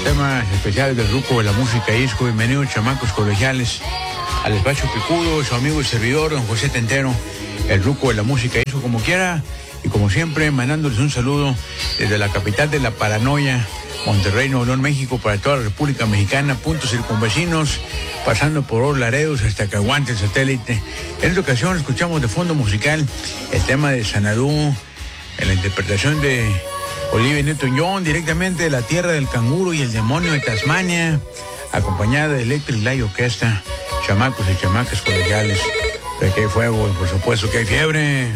temas especiales del grupo de la música disco. Bienvenidos, chamacos colegiales, al espacio picudo, su amigo y servidor, don José Tentero, el grupo de la música disco, como quiera, y como siempre, mandándoles un saludo desde la capital de la paranoia, Monterrey, Nuevo León, México, para toda la República Mexicana, puntos circunvecinos, pasando por Oro Laredos hasta que aguante el satélite. En esta ocasión escuchamos de fondo musical el tema de Xanadu, en la interpretación de Olivia Newton-John, directamente de la tierra del canguro y el demonio de Tasmania, acompañada de Electric Light Orchestra, chamacos y chamacas colegiales. De que hay fuego y por supuesto que hay fiebre.